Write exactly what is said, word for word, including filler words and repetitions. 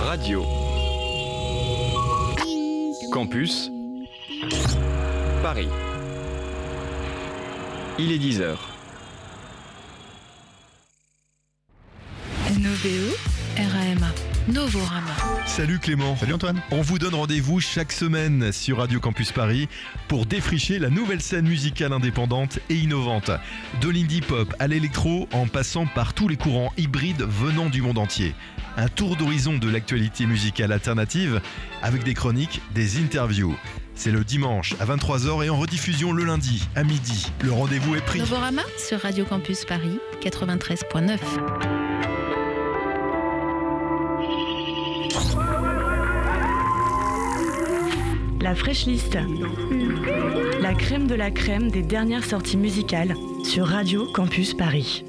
Radio Campus Paris. Il est dix heures. Novéo, R A M A, Novorama. Salut Clément. Salut Antoine. On vous donne rendez-vous chaque semaine sur Radio Campus Paris pour défricher la nouvelle scène musicale indépendante et innovante. De l'indie pop à l'électro en passant par tous les courants hybrides venant du monde entier. Un tour d'horizon de l'actualité musicale alternative avec des chroniques, des interviews. C'est le dimanche à vingt-trois heures et en rediffusion le lundi à midi. Le rendez-vous est pris. Novorama sur Radio Campus Paris quatre-vingt-treize neuf. La Fresh List, la crème de la crème des dernières sorties musicales sur Radio Campus Paris.